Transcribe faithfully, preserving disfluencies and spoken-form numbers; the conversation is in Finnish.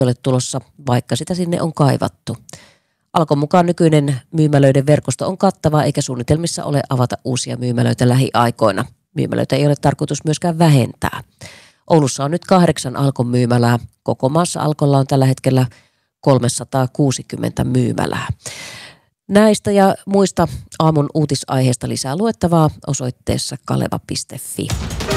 ole tulossa, vaikka sitä sinne on kaivattu. Alkon mukaan nykyinen myymälöiden verkosto on kattava eikä suunnitelmissa ole avata uusia myymälöitä lähiaikoina. Myymälöitä ei ole tarkoitus myöskään vähentää. Oulussa on nyt kahdeksan Alkon myymälää. Koko maassa Alkolla on tällä hetkellä kolmesataakuusikymmentä myymälää. Näistä ja muista aamun uutisaiheista lisää luettavaa osoitteessa kaleva piste fi.